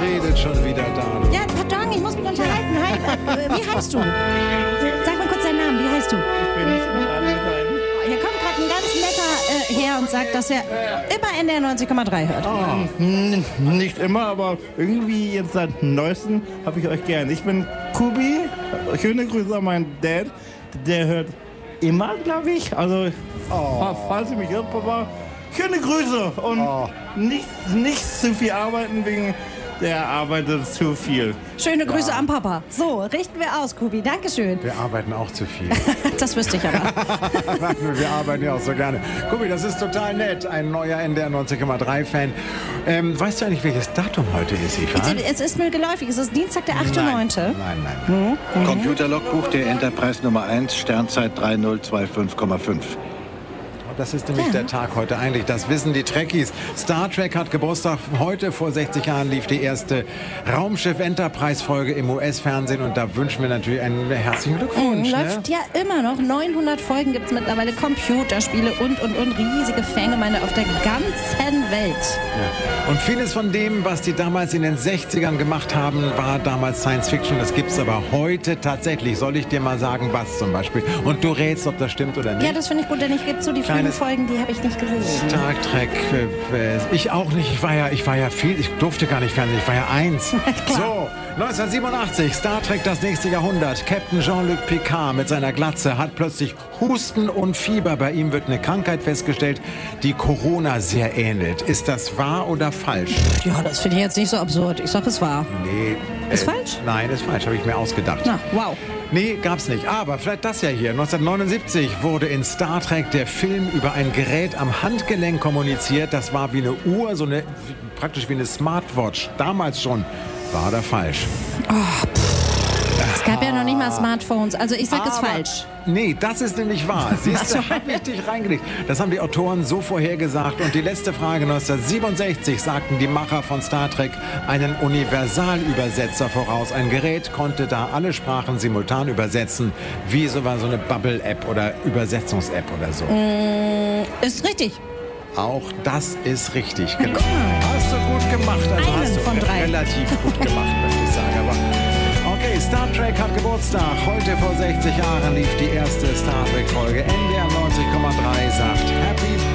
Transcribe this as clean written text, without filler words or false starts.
redet schon wieder da. Ja, pardon, ich muss mich unterhalten. Hi, wie heißt du? Sag mal kurz deinen Namen, wie heißt du? Hier kommt gerade ein ganz netter her und sagt, dass er immer NDR 90,3 hört. Nicht immer, aber irgendwie jetzt seit Neuestem habe ich euch gern. Ich bin Kubi. Schöne Grüße an meinen Dad. Der hört immer, glaube ich. Also, falls ihr mich hört, Papa, schöne Grüße. Und nicht zu viel arbeiten, wegen der arbeitet zu viel. Schöne Grüße an Papa. So, richten wir aus, Kubi. Dankeschön. Wir arbeiten auch zu viel. Das wüsste ich aber. Wir arbeiten ja auch so gerne. Guck mal, das ist total nett. Ein neuer NDR 90,3-Fan. Weißt du eigentlich, welches Datum heute ist, Eva? Es ist mir geläufig. Es ist Dienstag, der 8.9. Nein. Computerlogbuch der Enterprise Nummer 1, Sternzeit 3025,5. Das ist nämlich der Tag heute eigentlich. Das wissen die Trekkies. Star Trek hat Geburtstag. Heute vor 60 Jahren lief die erste Raumschiff Enterprise-Folge im US-Fernsehen. Und da wünschen wir natürlich einen herzlichen Glückwunsch. Läuft ja immer noch. 900 Folgen gibt es mittlerweile. Computerspiele und. Riesige Fangemeinde auf der ganzen Welt. Ja. Und vieles von dem, was die damals in den 60ern gemacht haben, war damals Science Fiction. Das gibt es aber heute tatsächlich. Soll ich dir mal sagen, was zum Beispiel? Und du rätst, ob das stimmt oder nicht? Ja, das finde ich gut, denn ich gebe zu, die Folgen, die habe ich nicht gesehen. Star Trek, ich auch nicht. Ich war ja viel, ich durfte gar nicht fernsehen, ich war ja 1. So, 1987, Star Trek das nächste Jahrhundert. Captain Jean-Luc Picard mit seiner Glatze hat plötzlich Husten und Fieber. Bei ihm wird eine Krankheit festgestellt, die Corona sehr ähnelt. Ist das wahr oder falsch? Ja, das finde ich jetzt nicht so absurd. Ich sage, es wahr. Nee. Ist falsch? Nein, ist falsch, habe ich mir ausgedacht. Na, wow. Nee, gab's nicht. Aber vielleicht das ja hier. 1979 wurde in Star Trek der Film über ein Gerät am Handgelenk kommuniziert. Das war wie eine Uhr, praktisch wie eine Smartwatch. Damals schon. War da falsch. Es gab ja noch nicht mal Smartphones. Also ich sage es falsch. Nee, das ist nämlich wahr. Siehst du, hab ich dich reingelegt. Das haben die Autoren so vorhergesagt. Und die letzte Frage, 1967 sagten die Macher von Star Trek einen Universalübersetzer voraus. Ein Gerät konnte da alle Sprachen simultan übersetzen. Wie so eine Bubble-App oder Übersetzungs-App oder so. Ist richtig. Auch das ist richtig. Genau. Hast du gut gemacht. Also hast du von 3. relativ gut gemacht, möchte ich sagen. Aber okay, Star Trek hat Geburtstag. Heute vor 60 Jahren lief die erste Star Trek-Folge. NDR 90,3 sagt Happy